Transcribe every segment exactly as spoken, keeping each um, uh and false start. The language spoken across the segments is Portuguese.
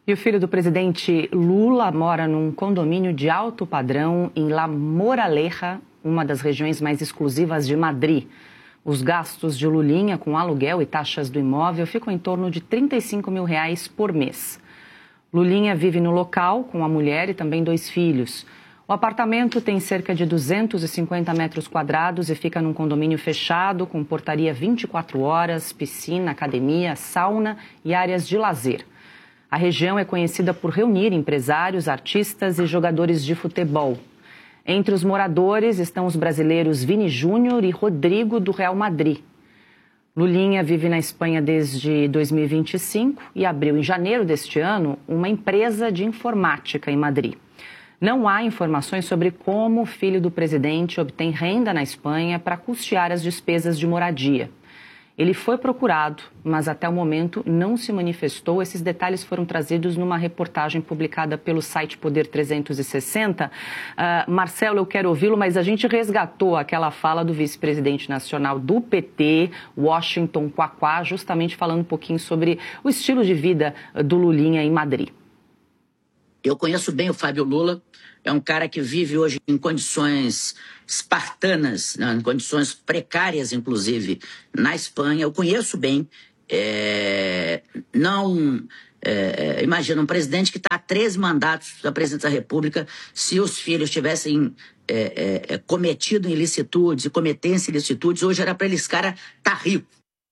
E o filho do presidente Lula mora num condomínio de alto padrão em La Moraleja, uma das regiões mais exclusivas de Madrid. Os gastos de Lulinha com aluguel e taxas do imóvel ficam em torno de trinta e cinco mil reais por mês. Lulinha vive no local com a mulher e também dois filhos. O apartamento tem cerca de duzentos e cinquenta metros quadrados e fica num condomínio fechado com portaria vinte e quatro horas, piscina, academia, sauna e áreas de lazer. A região é conhecida por reunir empresários, artistas e jogadores de futebol. Entre os moradores estão os brasileiros Vini Júnior e Rodrigo, do Real Madrid. Lulinha vive na Espanha desde dois mil e vinte e cinco e abriu em janeiro deste ano uma empresa de informática em Madrid. Não há informações sobre como o filho do presidente obtém renda na Espanha para custear as despesas de moradia. Ele foi procurado, mas até o momento não se manifestou. Esses detalhes foram trazidos numa reportagem publicada pelo site Poder trezentos e sessenta. Uh, Marcelo, eu quero ouvi-lo, mas a gente resgatou aquela fala do vice-presidente nacional do P T, Washington Quaquá, justamente falando um pouquinho sobre o estilo de vida do Lulinha em Madrid. Eu conheço bem o Fábio Lula, é um cara que vive hoje em condições espartanas, né, em condições precárias, inclusive, na Espanha. Eu conheço bem, é, não... É, imagina, um presidente que está há três mandatos da presidência da República, se os filhos tivessem é, é, cometido ilicitudes e cometessem ilicitudes, hoje era para eles, cara, tá rico.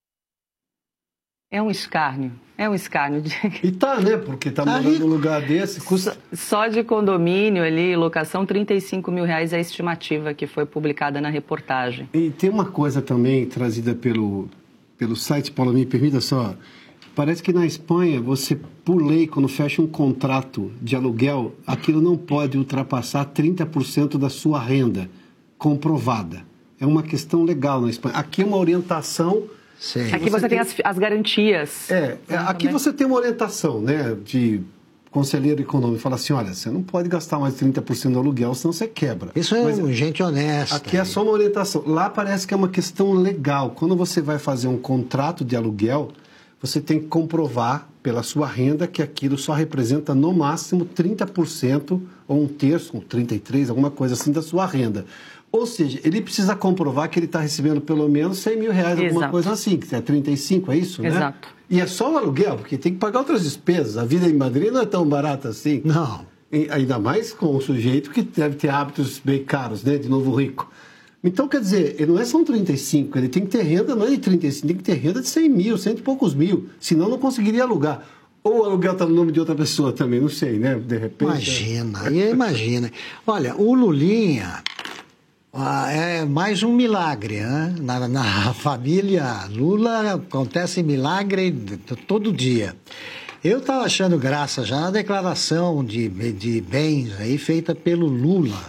É um escárnio, é um escárnio. E tá, né? Porque tá, tá morando rico. Num lugar desse, custa... Só de condomínio ali, locação, trinta e cinco mil reais é a estimativa que foi publicada na reportagem. E tem uma coisa também trazida pelo, pelo site, Paulo, me permita só. Parece que na Espanha, você, por lei, quando fecha um contrato de aluguel, aquilo não pode ultrapassar trinta por cento da sua renda comprovada. É uma questão legal na Espanha. Aqui é uma orientação... Sim. Aqui você, você tem, tem as, as garantias. É, é aqui também. Você tem uma orientação, né, de conselheiro econômico, fala assim, olha, você não pode gastar mais de trinta por cento do aluguel, senão você quebra. Isso é Mas, gente honesta. Aqui é só uma orientação. Lá parece que é uma questão legal. Quando você vai fazer um contrato de aluguel, você tem que comprovar pela sua renda que aquilo só representa no máximo trinta por cento ou um terço, trinta e três por cento, alguma coisa assim da sua renda. Ou seja, ele precisa comprovar que ele está recebendo pelo menos cem mil reais, alguma Exato. Coisa assim, que é trinta e cinco, é isso, né? Exato. E é só o aluguel, porque tem que pagar outras despesas. A vida em Madrid não é tão barata assim. Não. E ainda mais com um sujeito que deve ter hábitos bem caros, né? De novo rico. Então, quer dizer, ele não é só um trinta e cinco, ele tem que ter renda, não é de trinta e cinco, tem que ter renda de cem mil, cento e poucos mil. Senão não conseguiria alugar. Ou o aluguel está no nome de outra pessoa também, não sei, né? De repente... Imagina, é... imagina. Olha, o Lulinha... Ah, é mais um milagre, né? Na, na família Lula acontece milagre todo dia. Eu estava achando graça já na declaração de, de bens aí feita pelo Lula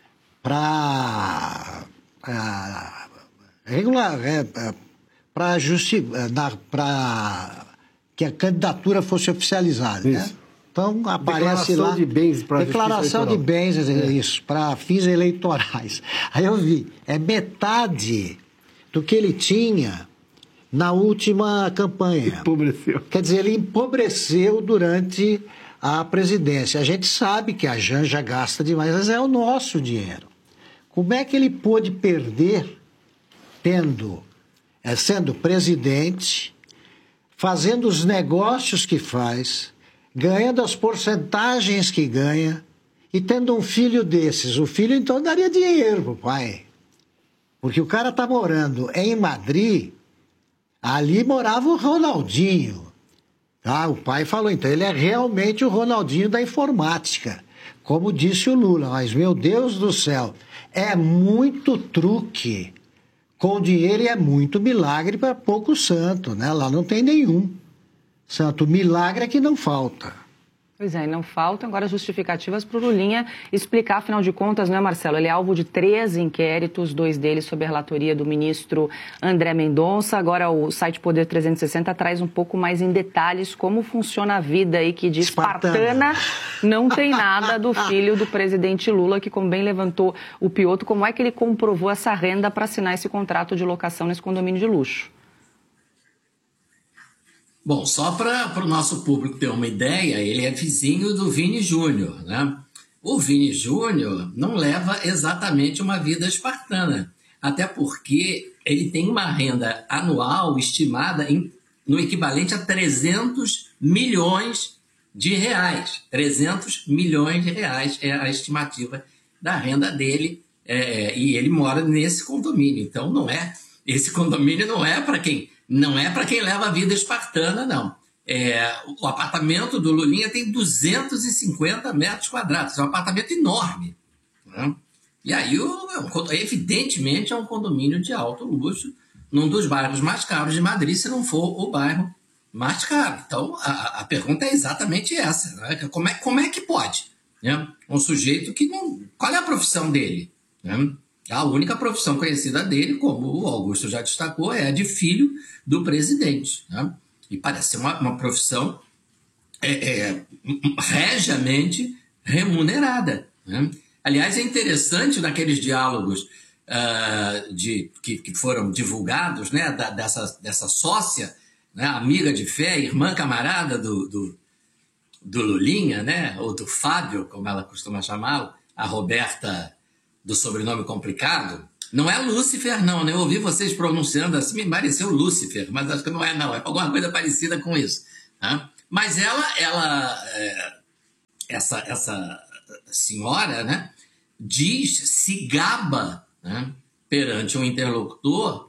para regular, para para que a candidatura fosse oficializada, né? Então, aparece declaração lá... De bens pra declaração de bens, é. Isso, para fins eleitorais. Aí eu vi, é metade do que ele tinha na última campanha. Empobreceu. Quer dizer, ele empobreceu durante a presidência. A gente sabe que a Janja gasta demais, mas é o nosso dinheiro. Como é que ele pôde perder tendo, é, sendo presidente, fazendo os negócios que faz... ganhando as porcentagens que ganha e tendo um filho desses. O filho, então, daria dinheiro pro pai. Porque o cara tá morando em Madrid, ali morava o Ronaldinho. Tá? O pai falou, então, ele é realmente o Ronaldinho da informática. Como disse o Lula, mas, meu Deus do céu, é muito truque. Com dinheiro é muito milagre para pouco santo, né? Lá não tem nenhum. Santo milagre é que não falta. Pois é, não faltam agora justificativas para o Lulinha explicar, afinal de contas, né, Marcelo? Ele é alvo de três inquéritos, dois deles sob a relatoria do ministro André Mendonça. Agora o site Poder trezentos e sessenta traz um pouco mais em detalhes como funciona a vida aí, que de espartana não tem nada do filho do presidente Lula, que, como bem levantou o Piotto, como é que ele comprovou essa renda para assinar esse contrato de locação nesse condomínio de luxo? Bom, só para o nosso público ter uma ideia, ele é vizinho do Vini Júnior, né? O Vini Júnior não leva exatamente uma vida espartana, até porque ele tem uma renda anual estimada em, no equivalente a trezentos milhões de reais. trezentos milhões de reais é a estimativa da renda dele, é, e ele mora nesse condomínio. Então, não é, esse condomínio não é para quem, não é para quem leva a vida espartana, não. É, o apartamento do Lulinha tem duzentos e cinquenta metros quadrados, é um apartamento enorme, né? E aí, o, evidentemente, é um condomínio de alto luxo, num dos bairros mais caros de Madrid, se não for o bairro mais caro. Então, a, a pergunta é exatamente essa, né? Como é, como é que pode, né? Um sujeito que não... Qual é a profissão dele, né? A única profissão conhecida dele, como o Augusto já destacou, é a de filho do presidente, né? E parece ser uma, uma profissão é, é, regiamente remunerada, né? Aliás, é interessante naqueles diálogos uh, de, que, que foram divulgados, né, da, dessa, dessa sócia, né, amiga de fé, irmã camarada do, do, do Lulinha, né, ou do Fábio, como ela costuma chamá-lo, a Roberta do sobrenome complicado. Não é Lúcifer, não, né? Eu ouvi vocês pronunciando assim, me pareceu Lúcifer, mas acho que não é, não. É alguma coisa parecida com isso, né? Mas ela, ela é, essa, essa senhora, né, diz, se gaba, né, perante um interlocutor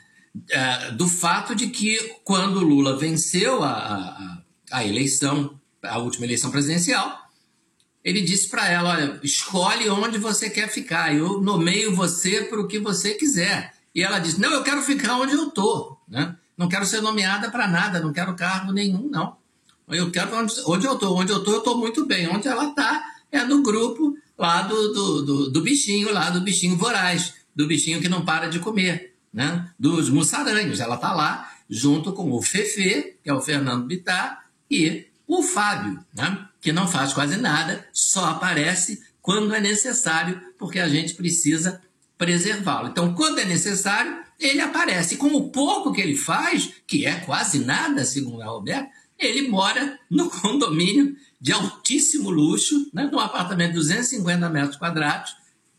é, do fato de que quando Lula venceu a, a, a eleição, a última eleição presidencial, ele disse para ela, olha, escolhe onde você quer ficar, eu nomeio você para o que você quiser. E ela disse, não, eu quero ficar onde eu estou, né? Não quero ser nomeada para nada, não quero cargo nenhum, não. Eu quero onde, onde eu estou, onde eu estou, eu estou muito bem. Onde ela está é no grupo lá do, do, do, do bichinho, lá do bichinho voraz, do bichinho que não para de comer, né? Dos mussaranhos. Ela está lá junto com o Fefe, que é o Fernando Bittar, e o Fábio, né, que não faz quase nada, só aparece quando é necessário, porque a gente precisa preservá-lo. Então, quando é necessário, ele aparece. Com o pouco que ele faz, que é quase nada, segundo a Roberta, ele mora no condomínio de altíssimo luxo, né, num apartamento de duzentos e cinquenta metros quadrados,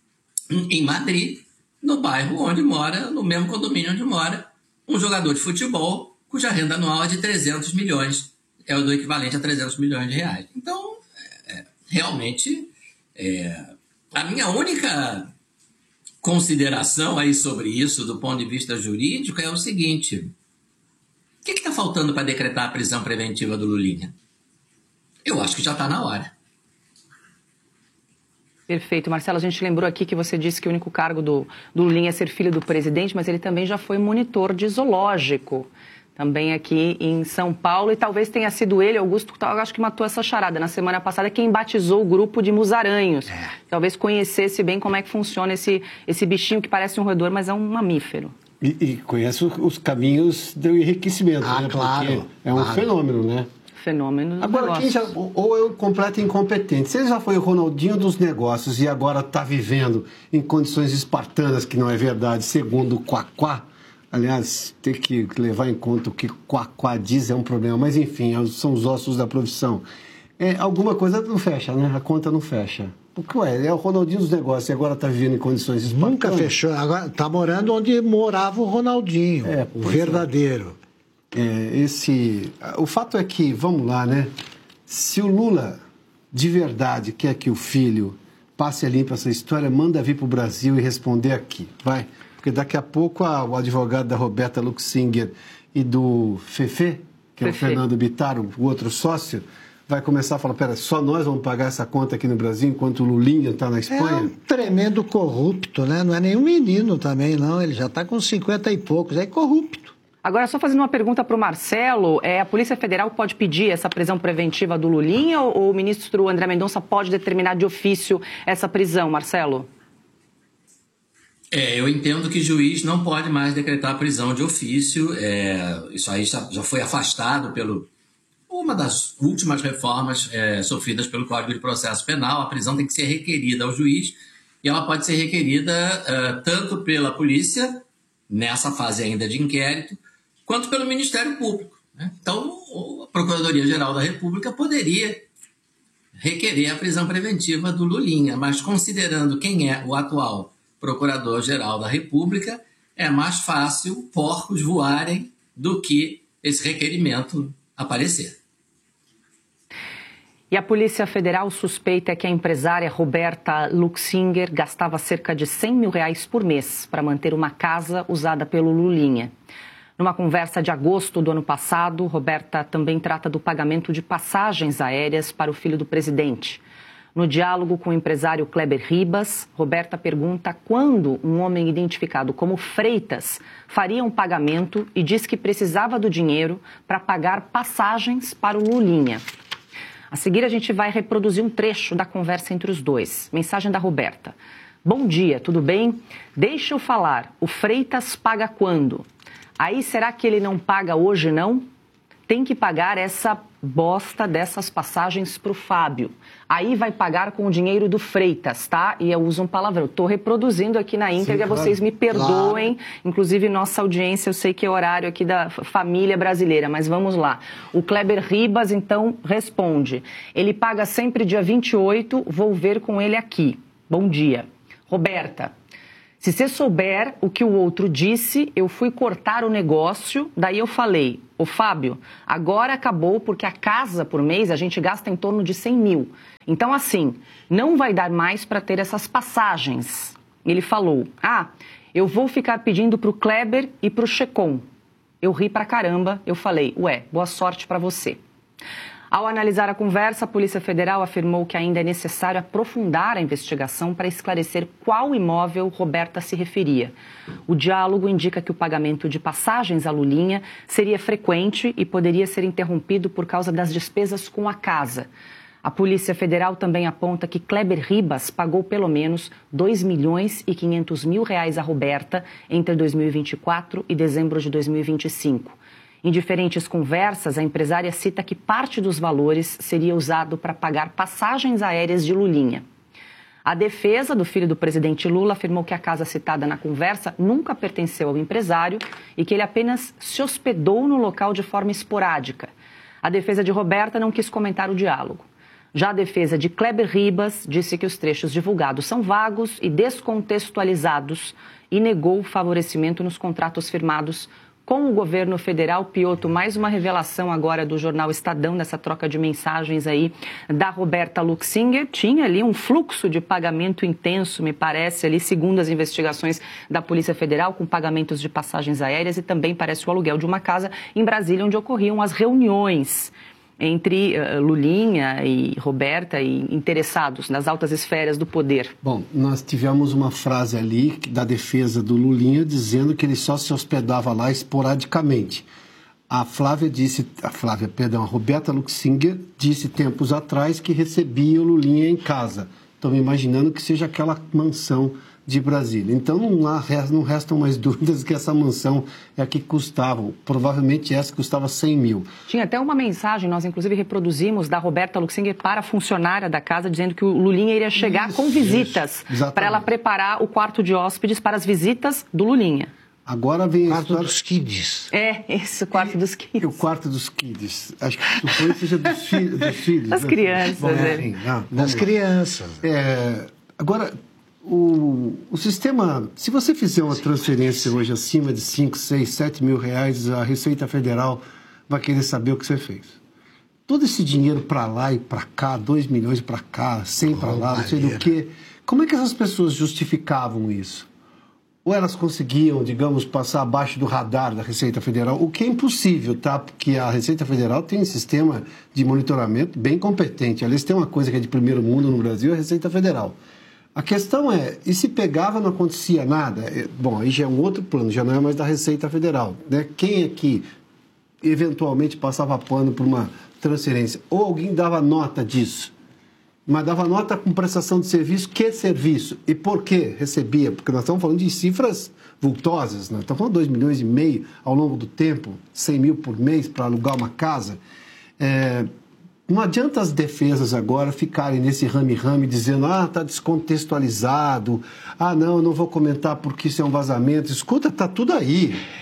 em Madrid, no bairro onde mora, no mesmo condomínio onde mora, um jogador de futebol cuja renda anual é de trezentos milhões, é o do equivalente a trezentos milhões de reais. Então, é, realmente, é, a minha única consideração aí sobre isso, do ponto de vista jurídico, é o seguinte: o que está faltando para decretar a prisão preventiva do Lulinha? Eu acho que já está na hora. Perfeito. Marcelo, a gente lembrou aqui que você disse que o único cargo do, do Lulinha é ser filho do presidente, mas ele também já foi monitor de zoológico, também aqui em São Paulo, e talvez tenha sido ele, Augusto, eu acho que matou essa charada na semana passada, quem batizou o grupo de musaranhos. É. Talvez conhecesse bem como é que funciona esse, esse bichinho que parece um roedor, mas é um mamífero. E, e conhece os caminhos do enriquecimento, ah, né? Claro. Porque é um claro. fenômeno, né? Fenômeno. Agora, quem já, ou é um completo incompetente. Se ele já foi o Ronaldinho dos negócios e agora está vivendo em condições espartanas, que não é verdade, segundo o Quaquá, aliás, ter que levar em conta o que Quaquá diz é um problema, mas enfim, são os ossos da profissão. É, alguma coisa não fecha, né? A conta não fecha. Porque, ué, é o Ronaldinho dos negócios e agora está vivendo em condições espartanas. Nunca fechou. Agora está morando onde morava o Ronaldinho, é, o verdadeiro. É. É, esse, o fato é que, vamos lá, né? Se o Lula de verdade quer que o filho passe a limpo essa história, manda vir para o Brasil e responder aqui, vai. Porque daqui a pouco a, o advogado da Roberta Luxinger e do Fefe, que é Fefe. o Fernando Bittar, o outro sócio, vai começar a falar, pera, só nós vamos pagar essa conta aqui no Brasil enquanto o Lulinha está na Espanha? É um tremendo corrupto, né? Não é nenhum menino também, não. Ele já está com cinquenta e poucos, é corrupto. Agora, só fazendo uma pergunta para o Marcelo, é, a Polícia Federal pode pedir essa prisão preventiva do Lulinha ou, ou o ministro André Mendonça pode determinar de ofício essa prisão, Marcelo? É, eu entendo que juiz não pode mais decretar prisão de ofício. É, isso aí já, já foi afastado pelo uma das últimas reformas é, sofridas pelo Código de Processo Penal. A prisão tem que ser requerida ao juiz e ela pode ser requerida é, tanto pela polícia, nessa fase ainda de inquérito, quanto pelo Ministério Público. Então, a Procuradoria-Geral da República poderia requerer a prisão preventiva do Lulinha, mas considerando quem é o atual Procurador-Geral da República, é mais fácil porcos voarem do que esse requerimento aparecer. E a Polícia Federal suspeita que a empresária Roberta Luxinger gastava cerca de cem mil reais por mês para manter uma casa usada pelo Lulinha. Numa conversa de agosto do ano passado, Roberta também trata do pagamento de passagens aéreas para o filho do presidente. No diálogo com o empresário Kleber Ribas, Roberta pergunta quando um homem identificado como Freitas faria um pagamento e diz que precisava do dinheiro para pagar passagens para o Lulinha. A seguir, a gente vai reproduzir um trecho da conversa entre os dois. Mensagem da Roberta. Bom dia, tudo bem? Deixa eu falar, o Freitas paga quando? Aí, será que ele não paga hoje, não? Tem que pagar essa bosta dessas passagens para o Fábio. Aí vai pagar com o dinheiro do Freitas, tá? E eu uso um palavrão. Estou reproduzindo aqui na íntegra, claro, vocês me perdoem. Claro. Inclusive, nossa audiência, eu sei que é horário aqui da família brasileira, mas vamos lá. O Kleber Ribas, então, responde. Ele paga sempre dia vinte e oito, vou ver com ele aqui. Bom dia. Roberta. Se você souber o que o outro disse, eu fui cortar o negócio, daí eu falei, ô Fábio, agora acabou porque a casa por mês a gente gasta em torno de cem mil. Então assim, não vai dar mais para ter essas passagens. Ele falou, ah, eu vou ficar pedindo pro Kleber e pro Checon. Eu ri pra caramba, eu falei, ué, boa sorte para você. Ao analisar a conversa, a Polícia Federal afirmou que ainda é necessário aprofundar a investigação para esclarecer qual imóvel Roberta se referia. O diálogo indica que o pagamento de passagens à Lulinha seria frequente e poderia ser interrompido por causa das despesas com a casa. A Polícia Federal também aponta que Kleber Ribas pagou pelo menos dois milhões e quinhentos mil reais a Roberta entre dois mil e vinte e quatro e dezembro de dois mil e vinte e cinco. Em diferentes conversas, a empresária cita que parte dos valores seria usado para pagar passagens aéreas de Lulinha. A defesa do filho do presidente Lula afirmou que a casa citada na conversa nunca pertenceu ao empresário e que ele apenas se hospedou no local de forma esporádica. A defesa de Roberta não quis comentar o diálogo. Já a defesa de Kleber Ribas disse que os trechos divulgados são vagos e descontextualizados e negou o favorecimento nos contratos firmados com o governo federal. Piotr, mais uma revelação agora do jornal Estadão, nessa troca de mensagens aí da Roberta Luxinger. Tinha ali um fluxo de pagamento intenso, me parece, ali, segundo as investigações da Polícia Federal, com pagamentos de passagens aéreas e também parece o aluguel de uma casa em Brasília, onde ocorriam as reuniões entre uh, Lulinha e Roberta e interessados nas altas esferas do poder. Bom, nós tivemos uma frase ali da defesa do Lulinha dizendo que ele só se hospedava lá esporadicamente. A Flávia disse, a Flávia, perdão, a Roberta Luxinger disse tempos atrás que recebia o Lulinha em casa. Estou me imaginando que seja aquela mansão de Brasília. Então não, há, não restam mais dúvidas que essa mansão é a que custava, provavelmente essa custava cem mil. Tinha até uma mensagem, nós inclusive reproduzimos, da Roberta Luxinger para a funcionária da casa, dizendo que o Lulinha iria chegar isso, com visitas, para ela preparar o quarto de hóspedes para as visitas do Lulinha. Agora vem o quarto história... dos kids. É, esse, o quarto dos kids. O quarto dos kids. Acho que suponho seja dos, fi... dos filhos. Das né? crianças. Bom, é. enfim, ah, das crianças. É, agora... O, o sistema, se você fizer uma transferência hoje acima de cinco, seis, sete mil reais, a Receita Federal vai querer saber o que você fez. Todo esse dinheiro para lá e para cá, dois milhões para cá, cem para lá, não sei do que, como é que essas pessoas justificavam isso? Ou elas conseguiam, digamos, passar abaixo do radar da Receita Federal, o que é impossível, tá? Porque a Receita Federal tem um sistema de monitoramento bem competente. Aliás, tem uma coisa que é de primeiro mundo no Brasil, é a Receita Federal. A questão é, e se pegava não acontecia nada? Bom, aí já é um outro plano, já não é mais da Receita Federal, né? Quem é que eventualmente passava pano por uma transferência? Ou alguém dava nota disso? Mas dava nota com prestação de serviço, que serviço? E por que recebia? Porque nós estamos falando de cifras vultosas, né? Estamos falando de dois milhões e meio ao longo do tempo, cem mil por mês para alugar uma casa. É... Não adianta as defesas agora ficarem nesse rame-rame dizendo, ah, está descontextualizado, ah, não, eu não vou comentar porque isso é um vazamento. Escuta, está tudo aí.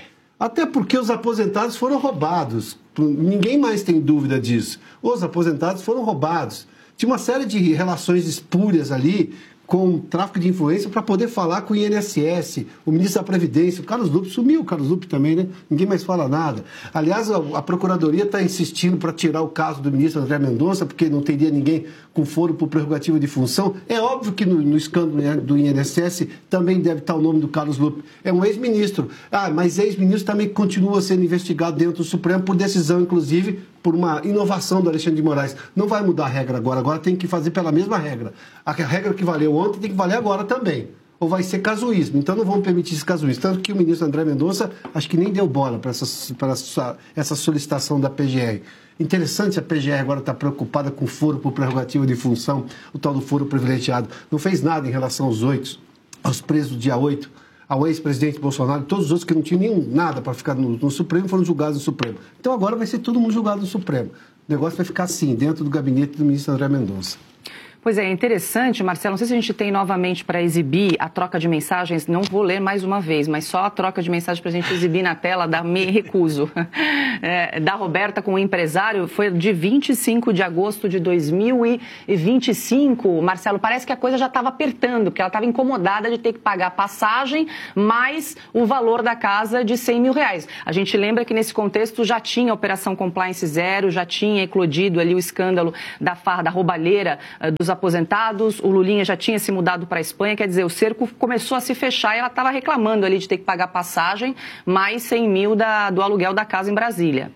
Até porque os aposentados foram roubados. Ninguém mais tem dúvida disso. Os aposentados foram roubados. Tinha uma série de relações espúrias ali, com tráfico de influência, para poder falar com o I N S S, o ministro da Previdência. O Carlos Lupe sumiu, o Carlos Lupe também, né? Ninguém mais fala nada. Aliás, a, a Procuradoria está insistindo para tirar o caso do ministro André Mendonça, porque não teria ninguém com foro por prerrogativa de função. É óbvio que no, no escândalo, né, do I N S S também deve estar o nome do Carlos Lupe. É um ex-ministro. Ah, mas ex-ministro também continua sendo investigado dentro do Supremo por decisão, inclusive, por uma inovação do Alexandre de Moraes. Não vai mudar a regra agora, agora tem que fazer pela mesma regra. A regra que valeu ontem tem que valer agora também. Ou vai ser casuísmo. Então não vamos permitir esse casuísmo. Tanto que o ministro André Mendonça acho que nem deu bola para essa, para essa solicitação da P G R. Interessante, a P G R agora está preocupada com foro por prerrogativa de função, o tal do foro privilegiado. Não fez nada em relação aos oito, aos presos do dia oito, ao ex-presidente Bolsonaro, todos os outros que não tinham nenhum nada para ficar no, no Supremo foram julgados no Supremo. Então agora vai ser todo mundo julgado no Supremo. O negócio vai ficar assim, dentro do gabinete do ministro André Mendonça. Pois é, interessante, Marcelo, não sei se a gente tem novamente para exibir a troca de mensagens, não vou ler mais uma vez, mas só a troca de mensagens para a gente exibir na tela, da me recuso, é, da Roberta com o empresário, foi de vinte e cinco de agosto de dois mil e vinte e cinco. Marcelo, parece que a coisa já estava apertando, porque ela estava incomodada de ter que pagar a passagem mais o valor da casa de cem mil reais. A gente lembra que nesse contexto já tinha a Operação Compliance Zero, já tinha eclodido ali o escândalo da farra, da roubalheira dos aposentados, o Lulinha já tinha se mudado para a Espanha, quer dizer, o cerco começou a se fechar e ela estava reclamando ali de ter que pagar passagem, mais cem mil da, do aluguel da casa em Brasília.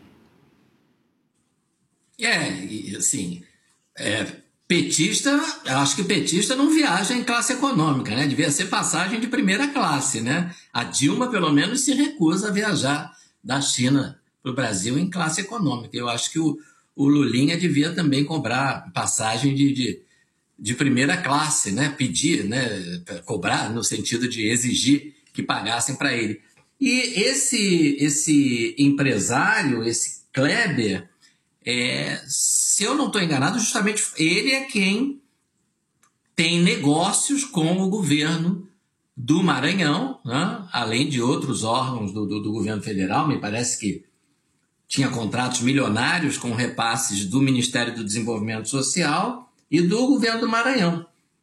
É, assim, é, petista, acho que petista não viaja em classe econômica, né? Devia ser passagem de primeira classe, né? A Dilma, pelo menos, se recusa a viajar da China para o Brasil em classe econômica. Eu acho que o, o Lulinha devia também cobrar passagem de... de de primeira classe, né? Pedir, né? Cobrar, no sentido de exigir que pagassem para ele. E esse, esse empresário, esse Kleber, é, se eu não estou enganado, justamente ele é quem tem negócios com o governo do Maranhão, né? Além de outros órgãos do, do, do governo federal. Me parece que tinha contratos milionários com repasses do Ministério do Desenvolvimento Social e do governo do Maranhão.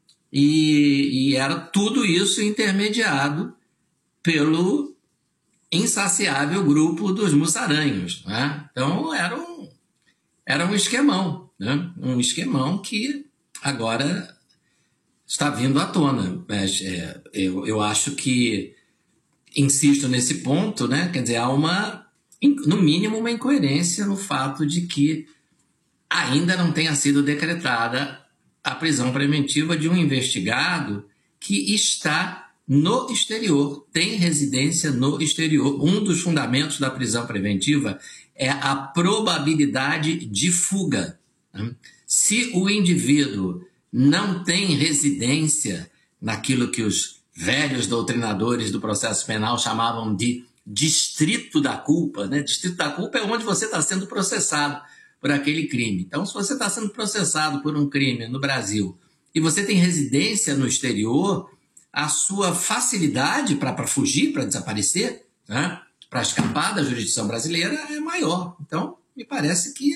E, e era tudo isso intermediado pelo insaciável grupo dos mussaranhos, né? Então era um, era um esquemão, né? Um esquemão que agora está vindo à tona. É, eu, eu acho que, insisto nesse ponto, né? Quer dizer, há uma, no mínimo uma incoerência no fato de que ainda não tenha sido decretada a prisão preventiva de um investigado que está no exterior, tem residência no exterior. Um dos fundamentos da prisão preventiva é a probabilidade de fuga. Se o indivíduo não tem residência naquilo que os velhos doutrinadores do processo penal chamavam de distrito da culpa, né? Distrito da culpa é onde você está sendo processado por aquele crime. Então, se você está sendo processado por um crime no Brasil e você tem residência no exterior, a sua facilidade para fugir, para desaparecer, né, para escapar da jurisdição brasileira é maior. Então, me parece que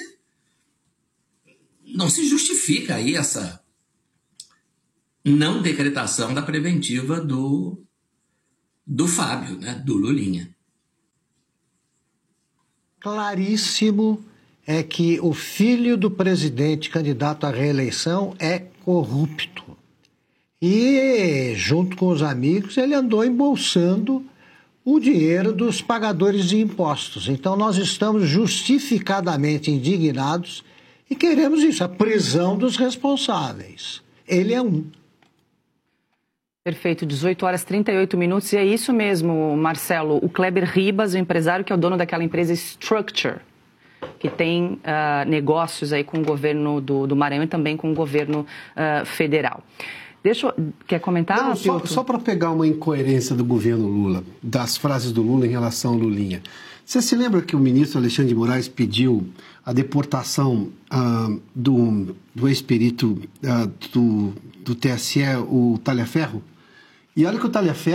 não se justifica aí essa não decretação da preventiva do, do Fábio, né, do Lulinha. Claríssimo é que o filho do presidente candidato à reeleição é corrupto. E, junto com os amigos, ele andou embolsando o dinheiro dos pagadores de impostos. Então, nós estamos justificadamente indignados e queremos isso, a prisão dos responsáveis. Ele é um. Perfeito, dezoito horas e trinta e oito minutos. E é isso mesmo, Marcelo. O Kleber Ribas, o empresário que é o dono daquela empresa Structure, que tem uh, negócios aí com o governo do, do Maranhão e também com o governo uh, federal. Deixa eu... Quer comentar, Não, só, só para pegar uma incoerência do governo Lula, das frases do Lula em relação ao Lulinha. Você se lembra que o ministro Alexandre de Moraes pediu a deportação uh, do, do ex-perito uh, do, do T S E, o Talhaferro? E olha que o Talhaferro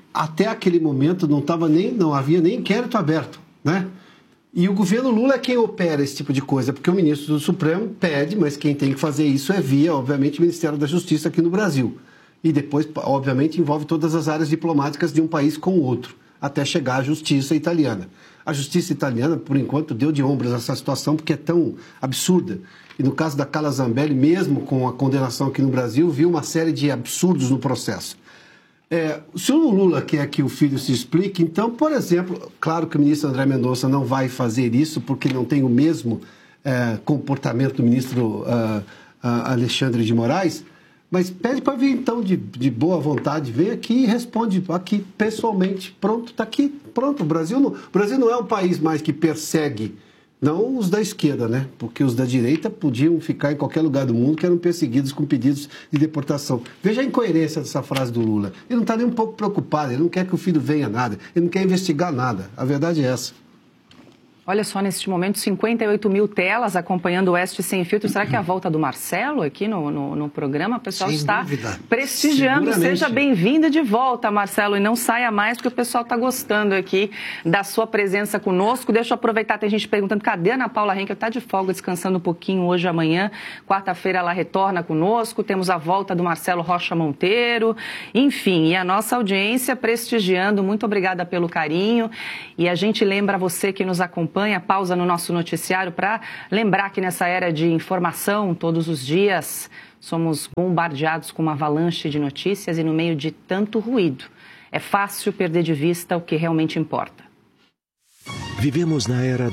até aquele momento não, tava nem, não havia nem inquérito aberto, né? E o governo Lula é quem opera esse tipo de coisa, porque o ministro do Supremo pede, mas quem tem que fazer isso é via, obviamente, o Ministério da Justiça aqui no Brasil. E depois, obviamente, envolve todas as áreas diplomáticas de um país com o outro, até chegar à justiça italiana. A justiça italiana, por enquanto, deu de ombros essa situação porque é tão absurda. E no caso da Carla Zambelli, mesmo com a condenação aqui no Brasil, viu uma série de absurdos no processo. É, se o Lula quer que o filho se explique, então, por exemplo, claro que o ministro André Mendonça não vai fazer isso porque não tem o mesmo é, comportamento do ministro uh, uh, Alexandre de Moraes, mas pede para vir então de, de boa vontade, vem aqui e responde aqui pessoalmente. Pronto, está aqui, pronto. O Brasil, não, o Brasil não é um país mais que persegue, não os da esquerda, né? Porque os da direita podiam ficar em qualquer lugar do mundo que eram perseguidos com pedidos de deportação. Veja a incoerência dessa frase do Lula. Ele não está nem um pouco preocupado, ele não quer que o filho venha nada, ele não quer investigar nada. A verdade é essa. Olha só, neste momento, cinquenta e oito mil telas acompanhando o Oeste Sem Filtro. Será que é a volta do Marcelo aqui no, no, no programa? O pessoal Sem está dúvida. prestigiando. Seja bem-vindo de volta, Marcelo, e não saia mais, porque o pessoal está gostando aqui da sua presença conosco. Deixa eu aproveitar, tem gente perguntando, cadê a Ana Paula Henkel? Está de folga, descansando um pouquinho hoje e amanhã. Quarta-feira ela retorna conosco. Temos a volta do Marcelo Rocha Monteiro. Enfim, e a nossa audiência prestigiando. Muito obrigada pelo carinho. E a gente lembra você que nos acompanha, pausa no nosso noticiário para lembrar que nessa era de informação, todos os dias, somos bombardeados com uma avalanche de notícias e no meio de tanto ruído. É fácil perder de vista o que realmente importa. Vivemos na era